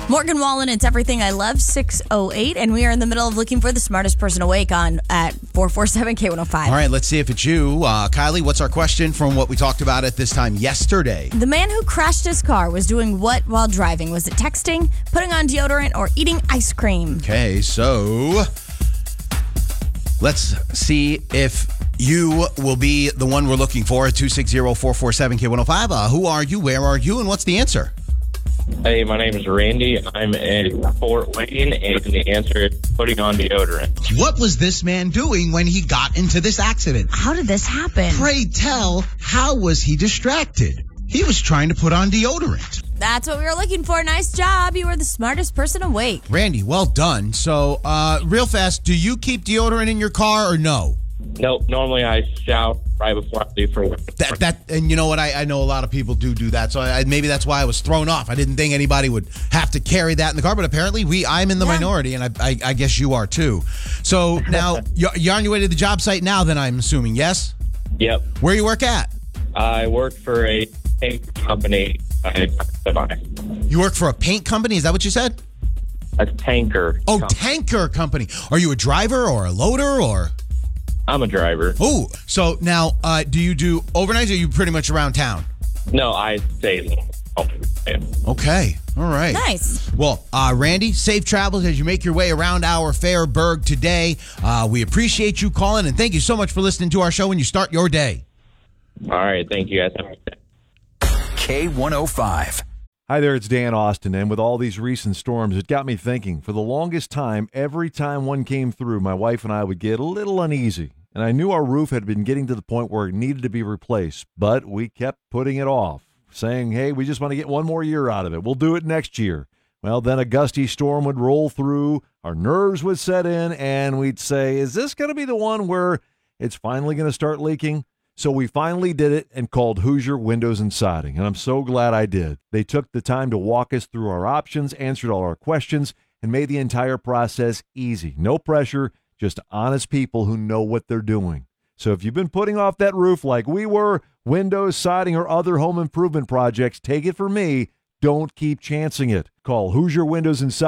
Morgan Wallen, it's Everything I Love, 6:08, and we are in the middle of looking for the smartest person awake at 447 K105. All right, let's see if it's you. Kylie, what's our question from what we talked about at this time yesterday? The man who crashed his car was doing what while driving? Was it texting, putting on deodorant, or eating ice cream? Okay, so let's see if you will be the one we're looking for at 260-447-K105. Who are you, where are you, and what's the answer? Hey, my name is Randy. I'm in Fort Wayne, and the answer is putting on deodorant. What was this man doing when he got into this accident? How did this happen? Pray tell, how was he distracted? He was trying to put on deodorant. That's what we were looking for. Nice job. You were the smartest person awake. Randy, well done. So, real fast, do you keep deodorant in your car or no? Nope, normally I shower right before I leave for work. And you know what? I know a lot of people do that. So maybe that's why I was thrown off. I didn't think anybody would have to carry that in the car, but apparently I'm in the minority, and I guess you are too. So now you're on your way to the job site now, then I'm assuming, yes? Yep. Where you work at? I work for a paint company. You work for a paint company? Is that what you said? A tanker. Oh, tanker company. Are you a driver or a loader or? I'm a driver. Oh, so now do you do overnights or are you pretty much around town? No, I stay. Okay. All right. Nice. Well, Randy, safe travels as you make your way around our fair burg today. We appreciate you calling, and thank you so much for listening to our show when you start your day. All right. Thank you, guys. Have a good day. K105. Hi there, it's Dan Austin, and with all these recent storms, it got me thinking. For the longest time, every time one came through, my wife and I would get a little uneasy, and I knew our roof had been getting to the point where it needed to be replaced, but we kept putting it off, saying, hey, we just want to get one more year out of it. We'll do it next year. Well, then a gusty storm would roll through, our nerves would set in, and we'd say, is this going to be the one where it's finally going to start leaking? So we finally did it and called Hoosier Windows and Siding, and I'm so glad I did. They took the time to walk us through our options, answered all our questions, and made the entire process easy. No pressure, just honest people who know what they're doing. So if you've been putting off that roof like we were, windows, siding, or other home improvement projects, take it from me, don't keep chancing it. Call Hoosier Windows and Siding.